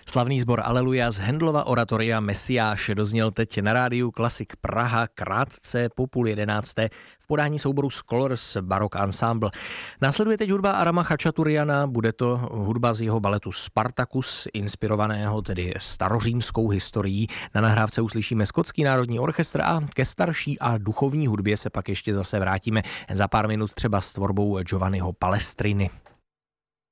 Slavný sbor Aleluja z Handlova oratoria Mesiáš dozněl teď na rádiu Klasik Praha krátce po 10:30 v podání souboru Scholars Baroque Ensemble. Následuje teď hudba Arama Chačaturiana, bude to hudba z jeho baletu Spartacus, inspirovaného tedy starořímskou historií. Na nahrávce uslyšíme Skotský národní orchestr a ke starší a duchovní hudbě se pak ještě zase vrátíme za pár minut třeba s tvorbou Giovanniho Palestriny.